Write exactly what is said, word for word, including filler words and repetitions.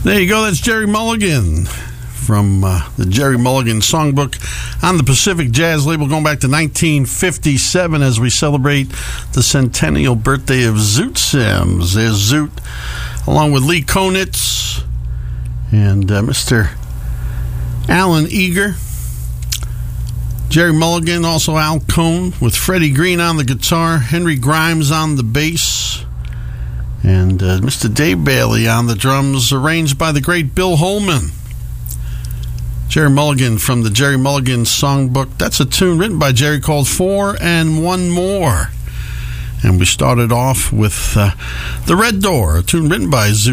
There you go. That's Jerry Mulligan from uh, the Jerry Mulligan Songbook on the Pacific Jazz label, going back to nineteen fifty-seven as we celebrate the centennial birthday of Zoot Sims. There's Zoot, along with Lee Konitz and uh, Mister Alan Eager. Jerry Mulligan, also Al Cohn, with Freddie Green on the guitar, Henry Grimes on the bass, and uh, Mister Dave Bailey on the drums, arranged by the great Bill Holman. Jerry Mulligan from the Jerry Mulligan Songbook. That's a tune written by Jerry called Four and One More. And we started off with uh, The Red Door, a tune written by Zoot